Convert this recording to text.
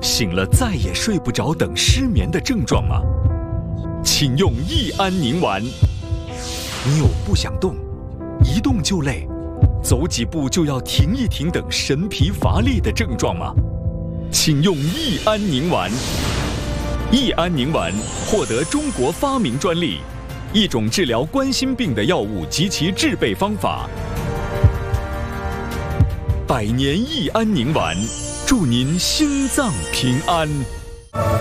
醒了再也睡不着等失眠的症状吗？请用益安宁丸。你有不想动、一动就累、走几步就要停一停等神疲乏力的症状吗？请用益安宁丸。益安宁丸获得中国发明专利，一种治疗冠心病的药物及其制备方法。100年益安宁丸，祝您心脏平安。